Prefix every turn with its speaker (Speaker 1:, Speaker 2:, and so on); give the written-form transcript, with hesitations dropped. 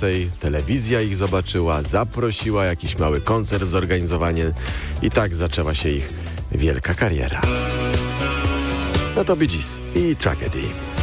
Speaker 1: USA, telewizja ich zobaczyła, zaprosiła, jakiś mały koncert zorganizowany i tak zaczęła się ich wielka kariera. No to Bee Gees i Tragedy.